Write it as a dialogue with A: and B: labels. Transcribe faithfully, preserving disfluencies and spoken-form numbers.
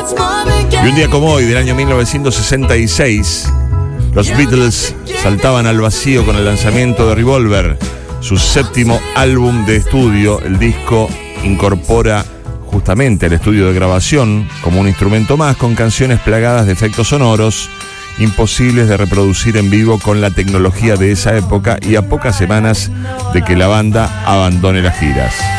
A: Y un día como hoy, del año mil novecientos sesenta y seis, los Beatles saltaban al vacío con el lanzamiento de Revolver, su séptimo álbum de estudio. El disco incorpora justamente el estudio de grabación como un instrumento más, con canciones plagadas de efectos sonoros imposibles de reproducir en vivo con la tecnología de esa época, y a pocas semanas de que la banda abandone las giras.